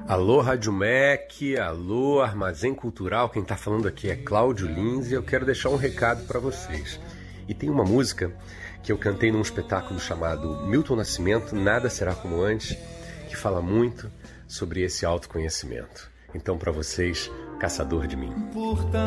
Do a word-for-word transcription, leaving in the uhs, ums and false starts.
Alô, Rádio Mec, alô, Armazém Cultural, quem tá falando aqui é Cláudio Lins e eu quero deixar um recado para vocês. E tem uma música que eu cantei num espetáculo chamado Milton Nascimento, Nada Será Como Antes, que fala muito sobre esse autoconhecimento. Então, para vocês, Caçador de Mim.